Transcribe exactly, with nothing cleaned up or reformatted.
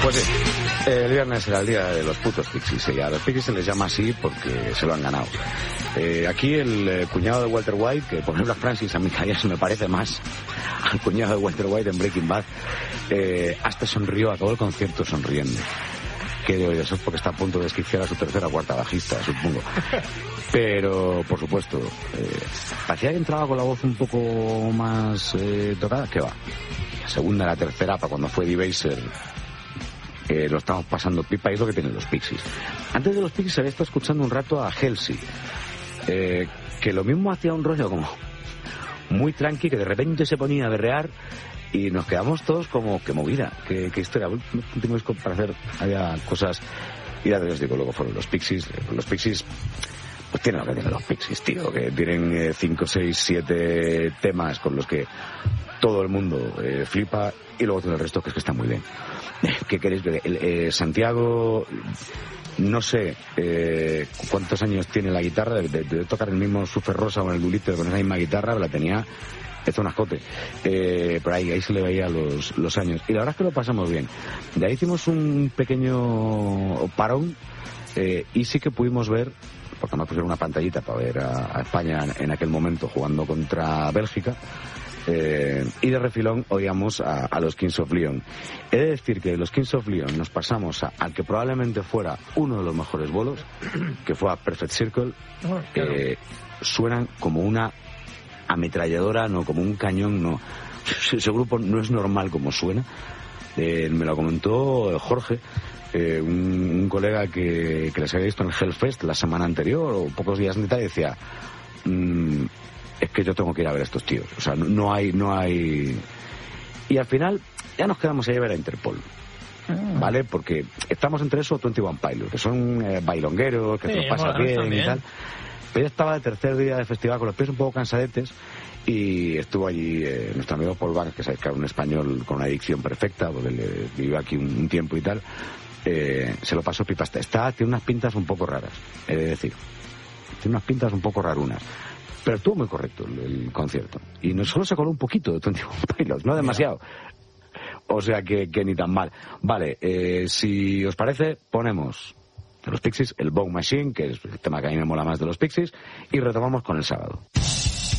Pues sí, el viernes era el día de los putos Pixies, y a los Pixies se les llama así porque se lo han ganado. Eh, aquí el eh, cuñado de Walter White, que por ejemplo a Francis a mí cada día se me parece más al cuñado de Walter White en Breaking Bad, eh, hasta sonrió a todo el concierto sonriendo. Que de hoy eso es porque está a punto de esquivar a su tercera o cuarta bajista, supongo. Pero, por supuesto, eh, parecía que entraba con la voz un poco más eh, tocada. ¿Qué va? La segunda, la tercera, para cuando fue D-Baser, eh, lo estamos pasando pipa, y es lo que tienen los Pixies. Antes de los Pixies había estado escuchando un rato a Halsey, eh, que lo mismo hacía un rollo como muy tranqui, que de repente se ponía a berrear, y nos quedamos todos como, qué movida, qué, qué historia. El último disco para hacer había cosas, y ya les digo, luego fueron los Pixies. Los Pixies pues tienen lo que tienen los Pixies, tío, que tienen cinco, seis, siete temas con los que todo el mundo eh, flipa, y luego tiene el resto que es que está muy bien. ¿Qué queréis ver? El, eh, Santiago, no sé eh, cuántos años tiene la guitarra, de, de, de tocar el mismo Surfer Rosa o el Dulite con esa misma guitarra, la tenía hecho un ascote, eh, pero ahí, ahí se le veía los, los años, y la verdad es que lo pasamos bien. De ahí hicimos un pequeño parón, eh, y sí que pudimos ver, porque me pusieron una pantallita para ver a, a España en, en aquel momento jugando contra Bélgica, eh, y de refilón oíamos a, a los Kings of Leon. He de decir que de los Kings of Leon nos pasamos a, al que probablemente fuera uno de los mejores bolos, que fue a Perfect Circle. Oh, claro. eh, suenan como una ametralladora, no como un cañón, no. Ese grupo no es normal como suena. Eh, me lo comentó Jorge, eh, un, un colega que, que les había visto en el Hellfest la semana anterior o pocos días antes, y decía, mmm, es que yo tengo que ir a ver a estos tíos. O sea, no, no hay, no hay. Y al final ya nos quedamos ahí a ver a Interpol. Mm. ¿Vale? Porque estamos entre eso o veintiuno Pilots, que son eh, bailongueros, que sí, se lo pasan bien también y tal. Pero yo estaba de tercer día de festival con los pies un poco cansadetes, y estuvo allí eh, nuestro amigo Paul Banks, que sabéis que era un español con una adicción perfecta, porque él vivió aquí un, un tiempo y tal. Eh, se lo pasó pipa. Está, tiene unas pintas un poco raras, he de decir. Tiene unas pintas un poco rarunas. Pero estuvo muy correcto el, el concierto. Y no solo se coló un poquito de veintiuno Pilots, no demasiado. O sea que, que ni tan mal. Vale, eh, si os parece, ponemos de los Pixies el Bone Machine, que es el tema que a mí me mola más de los Pixies, y retomamos con el sábado.